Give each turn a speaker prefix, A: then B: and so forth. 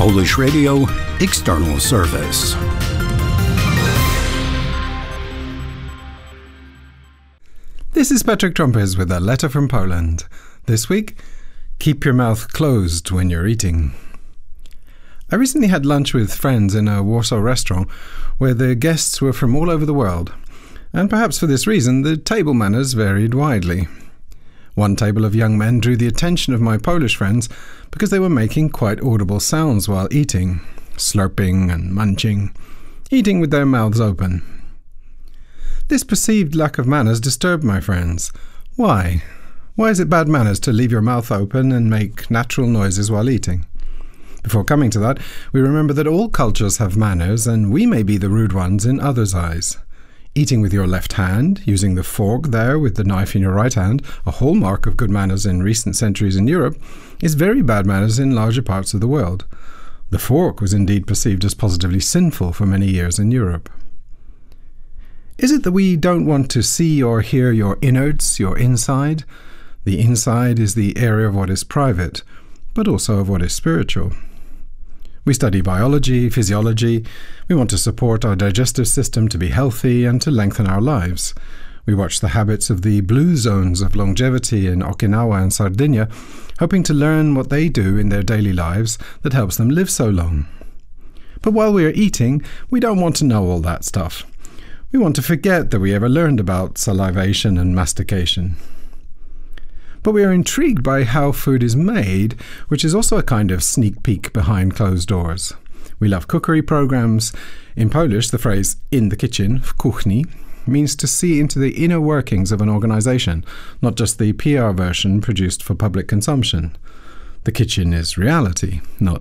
A: Polish Radio External Service.
B: This is Patrick Trumpes with a letter from Poland. This week, keep your mouth closed when you're eating. I recently had lunch with friends in a Warsaw restaurant where the guests were from all over the world, and perhaps for this reason the table manners varied widely. One table of young men drew the attention of my Polish friends because they were making quite audible sounds while eating, slurping and munching, eating with their mouths open. This perceived lack of manners disturbed my friends. Why? Why is it bad manners to leave your mouth open and make natural noises while eating? Before coming to that, we remember that all cultures have manners, and we may be the rude ones in others' eyes. Eating with your left hand, using the fork there with the knife in your right hand, a hallmark of good manners in recent centuries in Europe, is very bad manners in larger parts of the world. The fork was indeed perceived as positively sinful for many years in Europe. Is it that we don't want to see or hear your innards, your inside? The inside is the area of what is private, but also of what is spiritual. We study biology, physiology. We want to support our digestive system to be healthy and to lengthen our lives. We watch the habits of the blue zones of longevity in Okinawa and Sardinia, hoping to learn what they do in their daily lives that helps them live so long. But while we are eating, we don't want to know all that stuff. We want to forget that we ever learned about salivation and mastication. But we are intrigued by how food is made, which is also a kind of sneak peek behind closed doors. We love cookery programs. In Polish, the phrase "in the kitchen," w kuchni, means to see into the inner workings of an organization, not just the PR version produced for public consumption. The kitchen is reality, not